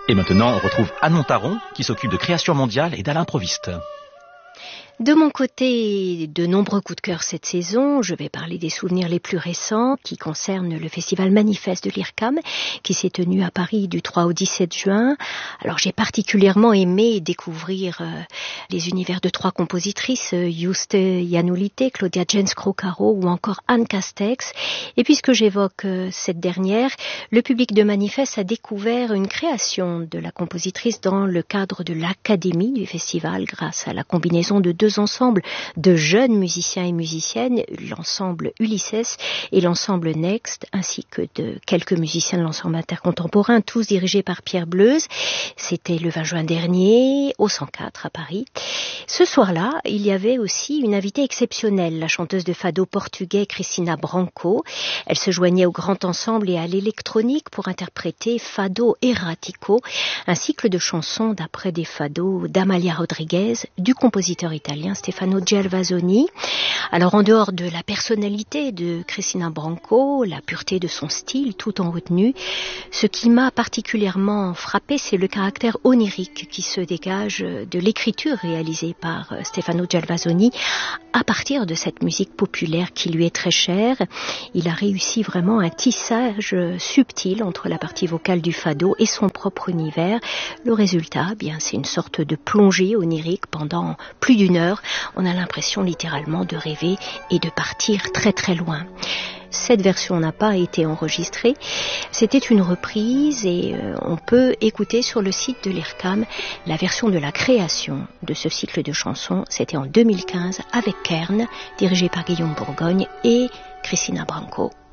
Et maintenant, on retrouve Anne Montaron, qui s'occupe de création mondiale et d'improviste. De mon côté, de nombreux coups de cœur cette saison. Je vais parler des souvenirs les plus récents qui concernent le festival Manifeste de l'IRCAM qui s'est tenu à Paris du 3 au 17 juin. Alors j'ai particulièrement aimé découvrir les univers de 3 compositrices, Juste Yanulite, Claudia Jens-Crocaro ou encore Anne Castex. Et puisque j'évoque cette dernière, le public de Manifeste a découvert une création de la compositrice dans le cadre de l'académie du festival grâce à la combinaison de 2 ensembles de jeunes musiciens et musiciennes, l'ensemble Ulysses et l'ensemble Next, ainsi que de quelques musiciens de l'ensemble intercontemporain, tous dirigés par Pierre Bleuze. C'était le 20 juin dernier, au 104 à Paris. Ce soir-là, il y avait aussi une invitée exceptionnelle, la chanteuse de fado portugais Cristina Branco. Elle se joignait au grand ensemble et à l'électronique pour interpréter Fado Erratico, un cycle de chansons d'après des fados d'Amalia Rodriguez, du compositeur italien Stefano Gervasoni. Alors en dehors de la personnalité de Cristina Branco, la pureté de son style tout en retenue, ce qui m'a particulièrement frappé, c'est le caractère onirique qui se dégage de l'écriture réalisée par Stefano Gervasoni à partir de cette musique populaire qui lui est très chère. Il a réussi vraiment un tissage subtil entre la partie vocale du fado et son propre univers. Le résultat, bien, c'est une sorte de plongée onirique pendant plus d'1 heure. On a l'impression littéralement de rêver et de partir très très loin. Cette version n'a pas été enregistrée. C'était une reprise et on peut écouter sur le site de l'IRCAM la version de la création de ce cycle de chansons. C'était en 2015 avec Kern, dirigé par Guillaume Bourgogne et Cristina Branco.